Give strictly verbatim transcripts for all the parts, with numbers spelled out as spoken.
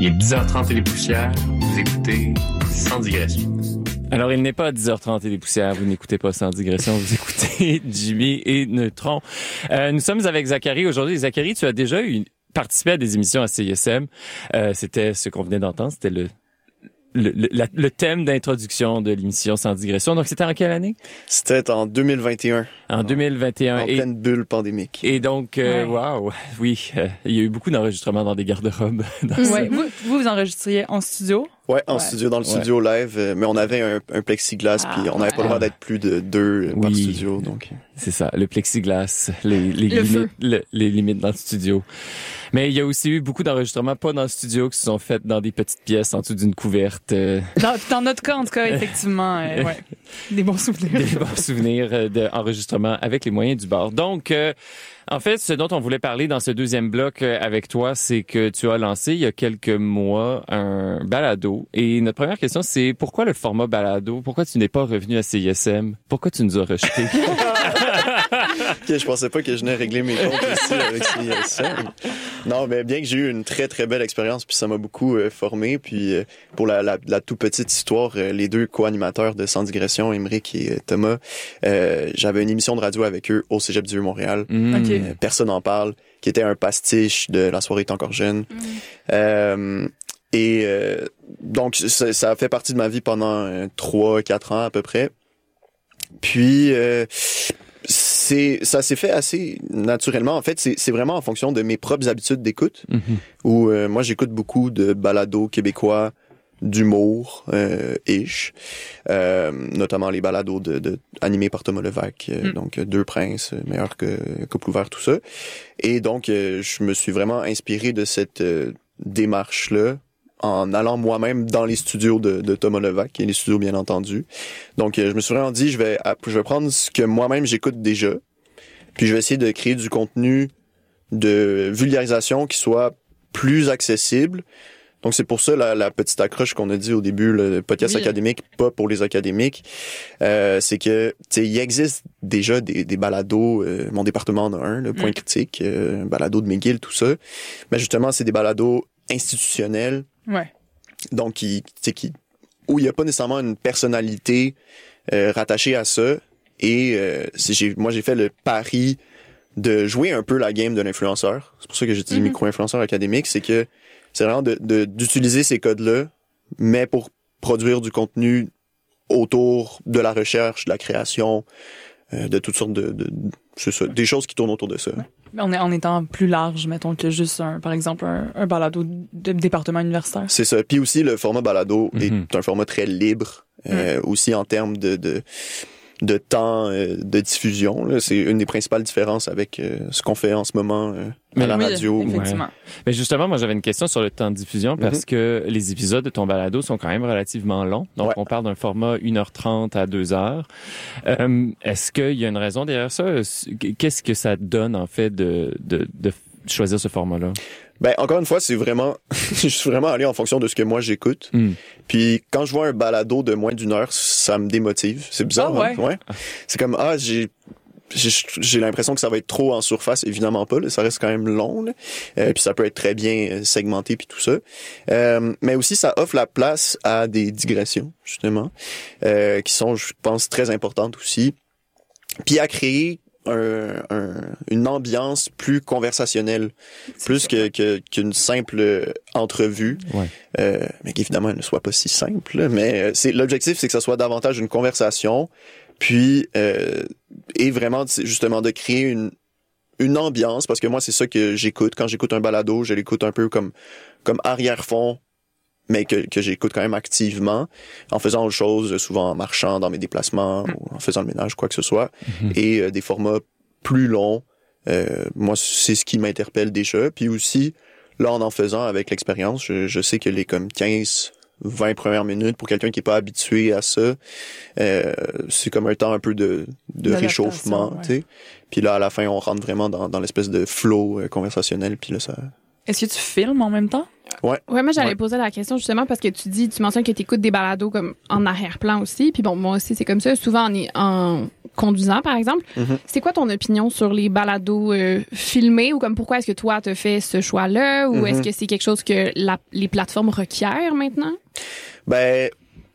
Il est dix heures trente et les poussières. Vous écoutez Sans digression. Alors, il n'est pas à dix heures trente et les poussières. Vous n'écoutez pas Sans digression. Vous écoutez Jimmy et Neutron. Euh, nous sommes avec Zachary aujourd'hui. Zachary, tu as déjà eu participé à des émissions à C I S M. Euh, c'était ce qu'on venait d'entendre. C'était le Le, le, la, le thème d'introduction de l'émission Sans digression. Donc, c'était en quelle année? C'était en deux mille vingt et un. En deux mille vingt et un. En et, pleine bulle pandémique. Et donc, euh, ouais. wow, oui, euh, il y a eu beaucoup d'enregistrements dans des garde-robes. Dans ouais. vous, vous, vous enregistriez en studio? Ouais, en ouais. studio, dans le studio ouais. live, euh, mais on avait un, un plexiglas, ah, puis on n'avait ouais. pas le droit d'être plus de deux oui. par studio, donc. C'est ça, le plexiglas, les, les, le limites, le, les limites dans le studio. Mais il y a aussi eu beaucoup d'enregistrements, pas dans le studio, qui se sont faits dans des petites pièces en dessous d'une couverte. Euh... Dans, dans notre cas, en tout cas, effectivement, euh, ouais. Des bons souvenirs. Des bons souvenirs d'enregistrement avec les moyens du bord. Donc, euh, en fait, ce dont on voulait parler dans ce deuxième bloc avec toi, c'est que tu as lancé il y a quelques mois un balado. Et notre première question, c'est pourquoi le format balado? Pourquoi tu n'es pas revenu à C I S M? Pourquoi tu nous as rejetés? Okay, je pensais pas que je venais régler mes comptes ici avec C I S M. Non, mais bien que j'ai eu une très, très belle expérience, puis ça m'a beaucoup euh, formé. Puis euh, pour la, la, la toute petite histoire, euh, les deux co-animateurs de Sans digression, Émeric et euh, Thomas, euh, j'avais une émission de radio avec eux au Cégep du Vieux-Montréal. Mmh. Okay. Euh, personne n'en parle, qui était un pastiche de La soirée est encore jeune. Mmh. Euh, et euh, donc, ça, ça a fait partie de ma vie pendant euh, trois, quatre ans à peu près. Puis... Euh, c'est ça s'est fait assez naturellement. En fait, c'est c'est vraiment en fonction de mes propres habitudes d'écoute. Mm-hmm. Où euh, moi j'écoute beaucoup de balados québécois, d'humour euh, ish, euh, notamment les balados de, de animés par Thomas Levac, euh, mm. donc Deux Princes, Meilleur que Couple ouvert, tout ça. Et donc euh, je me suis vraiment inspiré de cette euh, démarche là en allant moi-même dans les studios de, de Thomas Levac, et les studios bien entendu. Donc, euh, je me suis vraiment dit, je vais, je vais prendre ce que moi-même j'écoute déjà, puis je vais essayer de créer du contenu de vulgarisation qui soit plus accessible. Donc, c'est pour ça la, la petite accroche qu'on a dit au début, le podcast oui. académique, pas pour les académiques. Euh, c'est que, tu sais, il existe déjà des, des balados, euh, mon département en a un, le Point mm. critique, euh, balado de McGill, tout ça. Mais justement, c'est des balados institutionnels. Ouais. Donc, qui, qui, où il n'y a pas nécessairement une personnalité euh, rattachée à ça. Et euh, c'est, j'ai, moi, j'ai fait le pari de jouer un peu la game de l'influenceur. C'est pour ça que j'ai dit mm-hmm. micro-influenceur académique. C'est que c'est vraiment de, de, d'utiliser ces codes-là, mais pour produire du contenu autour de la recherche, de la création, euh, de toutes sortes de... de, de c'est ça, des choses qui tournent autour de ça. Ouais. En, en étant plus large, mettons, que juste, un, par exemple, un, un balado de département universitaire. C'est ça. Puis aussi, le format balado mm-hmm. est un format très libre, euh, mm. aussi en termes de... de de temps euh, de diffusion. Là. C'est une des principales différences avec euh, ce qu'on fait en ce moment euh, à la oui, radio. Effectivement. Ouais. Mais justement, moi, j'avais une question sur le temps de diffusion parce mm-hmm. que les épisodes de ton balado sont quand même relativement longs. Donc, ouais. on parle d'un format une heure trente à deux heures. Euh, est-ce qu'il y a une raison derrière ça? Qu'est-ce que ça donne, en fait, de, de, de choisir ce format-là? Ben, encore une fois, c'est vraiment, je suis vraiment allé en fonction de ce que moi j'écoute. Mm. Puis, quand je vois un balado de moins d'une heure, ça me démotive. C'est bizarre, oh, ouais. Hein? Ouais. C'est comme, ah, j'ai, j'ai, j'ai l'impression que ça va être trop en surface. Évidemment pas, là. Ça reste quand même long, là. Euh, puis ça peut être très bien segmenté puis tout ça. Euh, mais aussi, ça offre la place à des digressions, justement, euh, qui sont, je pense, très importantes aussi. Puis à créer Un, un, une ambiance plus conversationnelle, c'est plus que, que, qu'une simple entrevue, ouais. euh, mais qu'évidemment elle ne soit pas si simple, mais c'est, l'objectif c'est que ça soit davantage une conversation, puis euh, et vraiment justement de créer une, une ambiance, parce que moi c'est ça que j'écoute, quand j'écoute un balado, je l'écoute un peu comme, comme arrière-fond, mais que, que j'écoute quand même activement, en faisant autre chose, souvent en marchant dans mes déplacements, mmh. ou en faisant le ménage, quoi que ce soit, mmh. et euh, des formats plus longs. Euh, moi, c'est ce qui m'interpelle déjà. Puis aussi, là, en en faisant avec l'expérience, je, je sais que les comme quinze, vingt premières minutes, pour quelqu'un qui est pas habitué à ça, euh, c'est comme un temps un peu de, de réchauffement, ouais. tu sais. Puis là, à la fin, on rentre vraiment dans, dans l'espèce de flow euh, conversationnel, puis là, ça... Est-ce que tu filmes en même temps? Ouais. Ouais, moi, j'allais ouais. poser la question justement parce que tu dis, tu mentionnes que tu écoutes des balados comme en arrière-plan aussi. Puis bon, moi aussi, c'est comme ça. Souvent, on est en, conduisant, par exemple. Mm-hmm. C'est quoi ton opinion sur les balados euh, filmés ou comme pourquoi est-ce que toi, t'as fait ce choix-là ou Mm-hmm. est-ce que c'est quelque chose que la, les plateformes requièrent maintenant? Ben,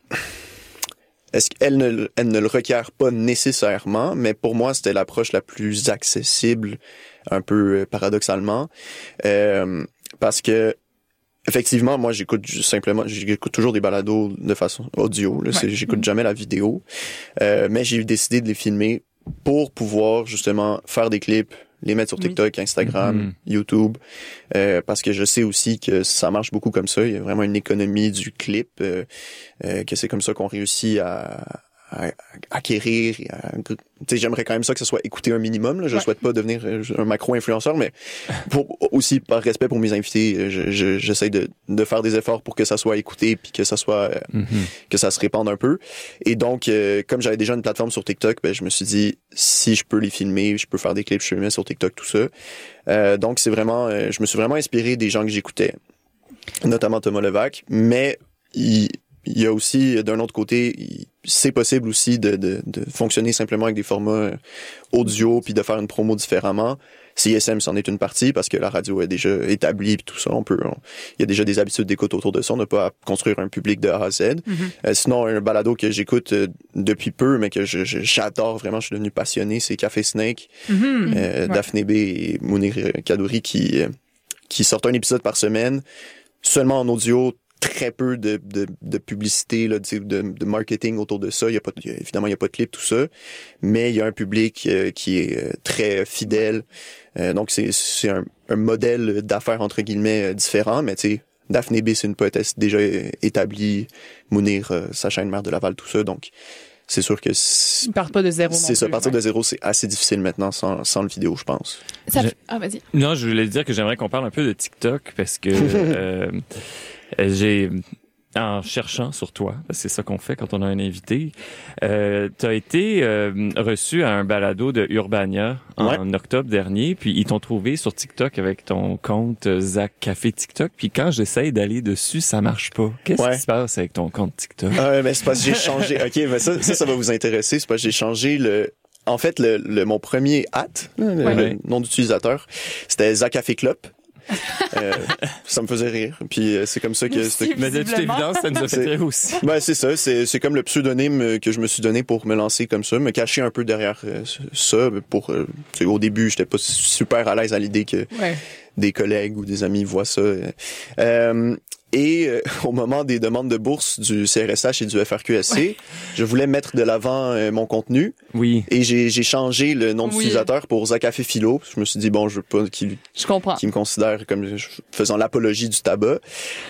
est-ce qu'elle ne, elle ne le requiert pas nécessairement, mais pour moi, c'était l'approche la plus accessible, un peu paradoxalement, euh, parce que effectivement, moi, j'écoute simplement, j'écoute toujours des balados de façon audio. Là, c'est, j'écoute jamais la vidéo, euh, mais j'ai décidé de les filmer pour pouvoir justement faire des clips, les mettre sur TikTok, oui. Instagram, mm-hmm. YouTube, euh, parce que je sais aussi que ça marche beaucoup comme ça. Il y a vraiment une économie du clip, euh, euh, que c'est comme ça qu'on réussit à, à acquérir. À, tu sais, j'aimerais quand même ça que ça soit écouté un minimum. Là. Je ouais. souhaite pas devenir un macro-influenceur, mais pour, aussi par respect pour mes invités, je, je, j'essaie de, de faire des efforts pour que ça soit écouté puis que ça soit mm-hmm. que ça se répande un peu. Et donc, euh, comme j'avais déjà une plateforme sur TikTok, ben je me suis dit si je peux les filmer, je peux faire des clips, je peux les mettre sur TikTok, tout ça. Euh, donc c'est vraiment, euh, je me suis vraiment inspiré des gens que j'écoutais, notamment Thomas Levac, mais il Il y a aussi, d'un autre côté, c'est possible aussi de, de, de fonctionner simplement avec des formats audio puis de faire une promo différemment. C I S M, c'en est une partie parce que la radio est déjà établie puis tout ça. On peut, on, il y a déjà des habitudes d'écoute autour de ça. On n'a pas à construire un public de A à Z. Mm-hmm. Euh, sinon, un balado que j'écoute euh, depuis peu, mais que je, je, j'adore vraiment, je suis devenu passionné, c'est Café Snake, mm-hmm. euh, ouais. Daphné B et Mounir Kadouri qui, euh, qui sortent un épisode par semaine, seulement en audio, très peu de, de, de publicité, là, de, de marketing autour de ça. Il y a pas, il y a, évidemment, il n'y a pas de clip, tout ça. Mais il y a un public euh, qui est euh, très fidèle. Euh, donc, c'est, c'est un, un modèle d'affaires, entre guillemets, différent. Mais tu sais, Daphné B, c'est une poétesse déjà établie. Mounir, euh, sa chaîne Mère de Laval, tout ça. Donc, c'est sûr que... C'est, ils partent pas de zéro. C'est ça, plus, partir ouais. de zéro, c'est assez difficile maintenant sans, sans le vidéo, je pense. Ça, je, ah, vas-y. Non, je voulais dire que j'aimerais qu'on parle un peu de TikTok parce que... euh, j'ai, en cherchant sur toi, parce que c'est ça qu'on fait quand on a un invité, euh, t'as été euh, reçu à un balado de Urbania en ouais. octobre dernier, puis ils t'ont trouvé sur TikTok avec ton compte Zach Café TikTok, puis quand j'essaye d'aller dessus, ça marche pas. Qu'est-ce ouais. qui se passe avec ton compte TikTok? Ah, mais c'est parce que j'ai changé. OK, mais ça, ça, ça va vous intéresser. C'est parce que j'ai changé le... En fait, le, le mon premier at, le, ouais. le nom d'utilisateur, c'était Zach Café Club. euh, ça me faisait rire. Puis euh, c'est comme ça que c'était. Mais de toute évidence, ça nous a fait rire aussi. Ben c'est ça. C'est c'est comme le pseudonyme que je me suis donné pour me lancer comme ça, me cacher un peu derrière euh, ça. Pour euh, au début, j'étais pas super à l'aise à l'idée que ouais. des collègues ou des amis voient ça. Euh, Et euh, au moment des demandes de bourse du C R S H et du F R Q S C, ouais. je voulais mettre de l'avant euh, mon contenu. Oui. Et j'ai, j'ai changé le nom oui. d'utilisateur pour Zacafé Philo. Je me suis dit, bon, je veux pas qu'il, je comprends. qu'il me considère comme faisant l'apologie du tabac.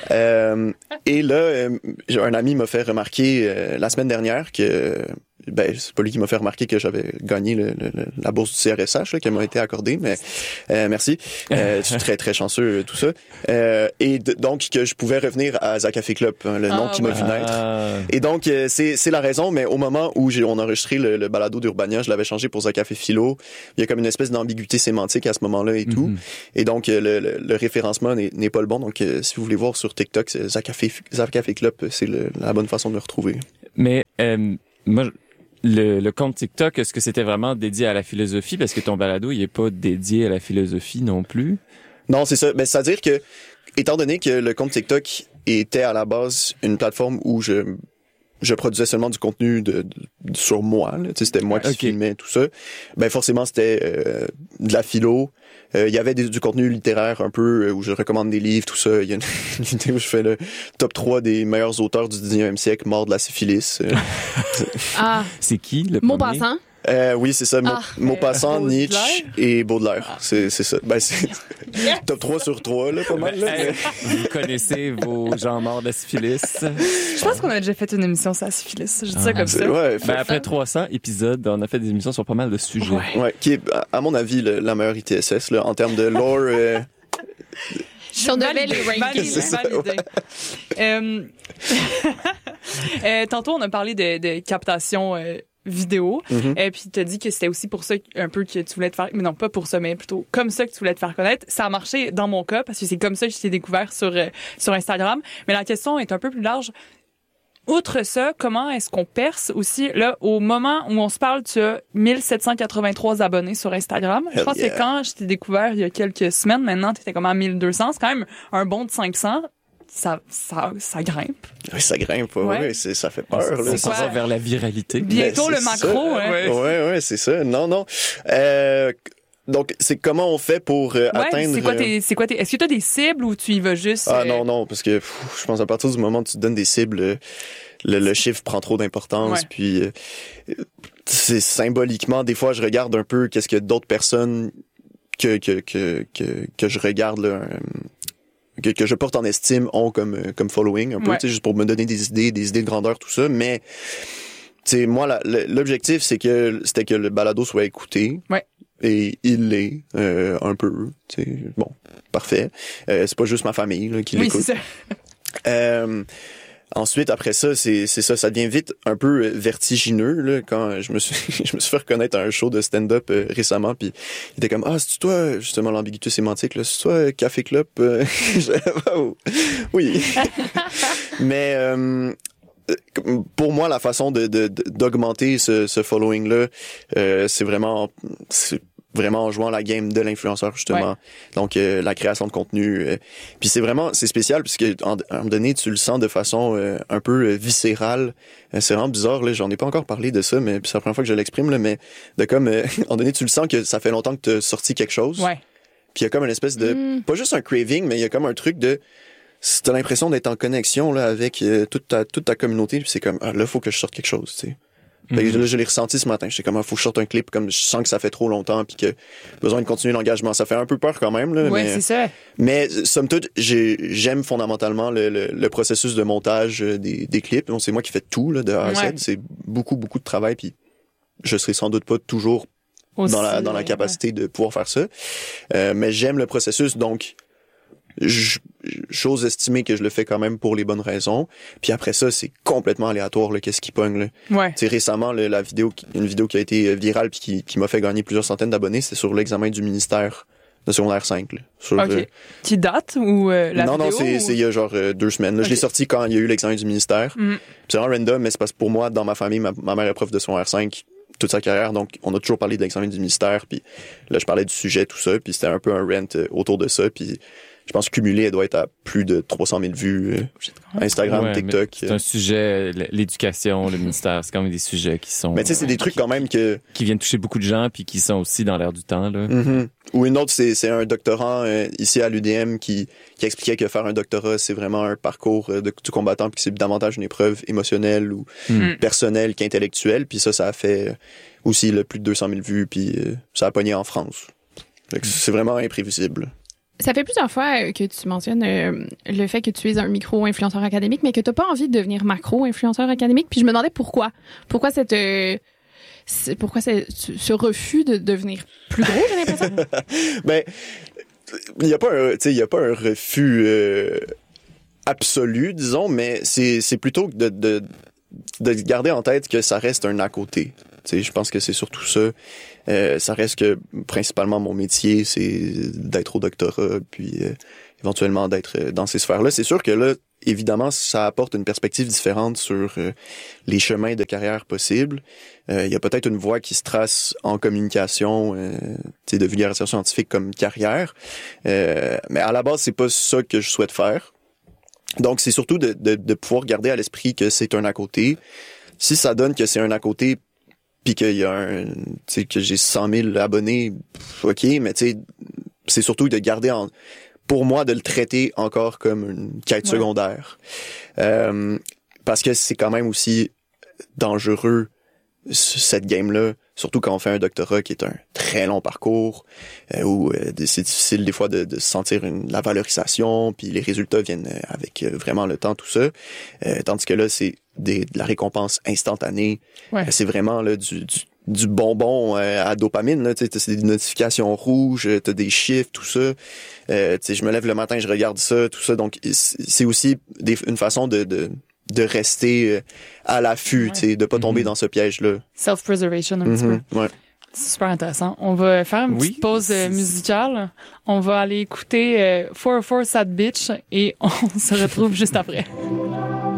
Euh, et là, euh, un ami m'a fait remarquer euh, la semaine dernière que... Ben, c'est pas lui qui m'a fait remarquer que j'avais gagné le, le, la bourse du C R S H là, qui m'a été accordée, mais euh, merci. Euh, je suis très très chanceux tout ça. Euh, et de, donc que je pouvais revenir à Zacafé Club, hein, le nom ah, qui m'a ouais. vu naître. Ah. Et donc euh, c'est c'est la raison. Mais au moment où j'ai on a enregistré le, le balado d'Urbania, je l'avais changé pour Zacafé Philo. Il y a comme une espèce d'ambiguïté sémantique à ce moment-là et tout. Mm-hmm. Et donc le, le, le référencement n'est, n'est pas le bon. Donc euh, si vous voulez voir sur TikTok, c'est Zacafé Zacafé Club, c'est le, la bonne façon de me retrouver. Mais euh, moi. Je... Le, le compte TikTok, est-ce que c'était vraiment dédié à la philosophie? Parce que ton balado, il est pas dédié à la philosophie non plus. Non, c'est ça. Ben, c'est-à-dire que, étant donné que le compte TikTok était à la base une plateforme où je, je produisais seulement du contenu de, de sur moi, là. Tu sais, c'était moi qui okay. filmais tout ça. Ben, forcément, c'était euh, de la philo. Il euh, y avait des, du contenu littéraire un peu euh, où je recommande des livres, tout ça. Il y a une, une vidéo où je fais le top trois des meilleurs auteurs du dix-neuvième siècle morts de la syphilis. Euh. Ah, c'est qui le Maupassant? Euh, oui, c'est ça. Ah, Maupassant, euh, Nietzsche et Baudelaire. Ah. C'est, c'est ça. Ben, c'est top trois sur trois, là, pas mal. Là, mais... Vous connaissez vos gens morts de la syphilis? Je pense qu'on a déjà fait une émission sur la syphilis. Je dis ah. ça comme c'est, ça. Ouais, ben, après trois cents épisodes, on a fait des émissions sur pas mal de sujets. Ouais, ouais qui est, à mon avis, le, la meilleure I T S S, là, en termes de lore. Euh... Si on devait les ranker. C'est ça, ouais. euh... euh, tantôt, on a parlé de, de captation euh, vidéo. Mm-hmm. Et puis, tu as dit que c'était aussi pour ça un peu que tu voulais te faire... Mais non, pas pour ça, mais plutôt comme ça que tu voulais te faire connaître. Ça a marché dans mon cas parce que c'est comme ça que je t'ai découvert sur, euh, sur Instagram. Mais la question est un peu plus large. outre ça, comment est-ce qu'on perce aussi? Là, au moment où on se parle, tu as mille sept cent quatre-vingt-trois abonnés sur Instagram. Hell je pense yeah. que c'est quand je t'ai découvert il y a quelques semaines. Maintenant, tu étais comme à mille deux cents. C'est quand même un bond de cinq cents. Ça, ça, ça grimpe. Oui, ça grimpe, ouais. Ouais. ouais c'est, ça fait peur. Ça Là. s'en quoi? va vers la viralité. Bientôt Mais le c'est macro, ça. hein. Ouais. Ouais, ouais, c'est ça. Non, non. Euh, donc, c'est comment on fait pour euh, Ouais, atteindre... c'est quoi euh, tes, c'est quoi tes, est-ce que tu as des cibles ou tu y vas juste? Ah euh, non, non, parce que pff, je pense à partir du moment où tu te donnes des cibles, euh, le, le chiffre prend trop d'importance. Ouais. Puis, euh, c'est symboliquement, des fois, je regarde un peu qu'est-ce que d'autres personnes que que que que, que je regarde là, euh, que, que je porte en estime ont comme euh, comme following un peu, Ouais. tu sais, juste pour me donner des idées, des idées de grandeur, tout ça. Mais, tu sais, moi, la- le- l'objectif, c'est que c'était que le balado soit écouté. Ouais. Et il l'est euh, un peu, tu sais, bon, parfait. Euh, c'est pas juste ma famille là, qui Oui, l'écoute. c'est ça. Euh, ensuite, après ça, c'est c'est ça, ça devient vite un peu euh, vertigineux là, quand je me suis je me suis fait reconnaître à un show de stand-up euh, récemment, puis il était comme ah c'est toi justement l'ambiguïté sémantique là, c'est toi euh, Café Club. Euh, oh, oui, mais euh, pour moi, la façon de, de, de- d'augmenter ce, ce following-là, euh, c'est vraiment, c'est vraiment en jouant la game de l'influenceur, justement. Ouais. Donc, euh, la création de contenu. euh, puis c'est vraiment, c'est spécial, puisque en, à un moment donné, tu le sens de façon euh, un peu euh, viscérale. Euh, c'est vraiment bizarre, là. J'en ai pas encore parlé de ça, mais puis c'est la première fois que je l'exprime, là, mais de comme, euh, à un moment donné, tu le sens que ça fait longtemps que tu as sorti quelque chose. Ouais. Puis il y a comme une espèce de, Mm. pas juste un craving, mais il y a comme un truc de, si t'as l'impression d'être en connexion là avec euh, toute ta toute ta communauté, puis c'est comme ah, là faut que je sorte quelque chose, tu sais. Fait que Mhm. là, je l'ai ressenti ce matin. J'étais comme ah, faut que je sorte un clip, comme je sens que ça fait trop longtemps, puis que besoin de continuer l'engagement. Ça fait un peu peur quand même là, Ouais, mais c'est ça. mais somme toute, j'ai, j'aime fondamentalement le, le, le processus de montage euh, des, des clips. Donc, c'est moi qui fais tout là, de A à Z. Ouais. C'est beaucoup beaucoup de travail, puis je serai sans doute pas toujours Aussi, dans la dans la ouais. capacité de pouvoir faire ça. Euh, mais j'aime le processus, donc je- j'ose estimer que je le fais quand même pour les bonnes raisons. Puis après ça, c'est complètement aléatoire là, qu'est-ce qui pogne là. Ouais. Tu sais, récemment, là, la vidéo, qui- une vidéo qui a été virale puis qui, qui m'a fait gagner plusieurs centaines d'abonnés, c'est sur l'examen du ministère de secondaire cinq. Là, sur, OK. euh, Qui date ou euh, la non, vidéo? non, c'est ou- c'est il y a genre euh, deux semaines. Là, Je l'ai Ok. sorti quand il y a eu l'examen du ministère. Mhm. Puis c'est vraiment random, mais c'est parce que pour moi, dans ma famille, ma, ma mère est prof de secondaire cinq toute sa carrière, donc on a toujours parlé de l'examen du ministère, puis là, je parlais du sujet, tout ça, puis c'était un peu un rant euh, autour de ça, puis je pense que cumulé, elle doit être à plus de trois cent mille vues. euh, Instagram, Ouais, mais TikTok. C'est un sujet, l- l'éducation, le ministère, c'est quand même des sujets qui sont Mais tu sais, c'est des trucs quand même que... qui viennent toucher beaucoup de gens puis qui sont aussi dans l'air du temps là. Mhm. Ou une autre, c'est c'est un doctorant euh, ici à l'U D M qui, qui expliquait que faire un doctorat, c'est vraiment un parcours euh, de, du combattant, puis que c'est davantage une épreuve émotionnelle ou Mm. personnelle qu'intellectuelle. Puis ça, ça a fait aussi là, plus de deux cent mille vues, puis euh, ça a pogné en France. Fait que c'est vraiment imprévisible. Ça fait plusieurs fois euh, que tu mentionnes euh, le fait que tu es un micro-influenceur académique, mais que tu n'as pas envie de devenir macro-influenceur académique. Puis je me demandais pourquoi. Pourquoi cette... euh, c'est- pourquoi c'est- ce ce refus de devenir plus gros, j'ai l'impression? Ben, il y a pas un, tu sais, il y a pas un refus euh, absolu, disons, mais c'est c'est plutôt de, de de garder en tête que ça reste un à côté. Tu sais, je pense que c'est surtout ça. Euh, ça reste que principalement mon métier, c'est d'être au doctorat, puis euh, éventuellement d'être euh, dans ces sphères-là. C'est sûr que là, évidemment, ça apporte une perspective différente sur euh, les chemins de carrière possibles. Euh, il y a peut-être une voie qui se trace en communication, euh, tu sais, de vulgarisation scientifique comme carrière. Euh, mais à la base, c'est pas ça que je souhaite faire. Donc, c'est surtout de, de, de pouvoir garder à l'esprit que c'est un à côté. Si ça donne que c'est un à côté, puis qu'il y a un, tu sais, que j'ai cent mille abonnés, pff, ok, mais tu sais, c'est surtout de garder en, pour moi, de le traiter encore comme une quête Ouais. secondaire. Euh, parce que c'est quand même aussi dangereux, c- cette game-là, surtout quand on fait un doctorat qui est un très long parcours, euh, où euh, c'est difficile des fois de, de sentir une, la valorisation, puis les résultats viennent euh, avec euh, vraiment le temps, tout ça. Euh, tandis que là, c'est des, de la récompense instantanée. Ouais. Euh, c'est vraiment là, du, du, du bonbon euh, à dopamine. Là, tu sais, c'est des notifications rouges, euh, t'as des chiffres, tout ça. Euh, tu sais, je me lève le matin, je regarde ça, tout ça. Donc, c'est c'est aussi des, une façon de... de de rester euh, à l'affût, Ouais. tu sais, de pas tomber Mhm. dans ce piège-là. Self-preservation un petit peu. Mhm, ouais. C'est super intéressant. On va faire une Oui, petite pause euh, c'est- musicale. On va aller écouter euh, four oh four Sad Bitch et on se retrouve juste après.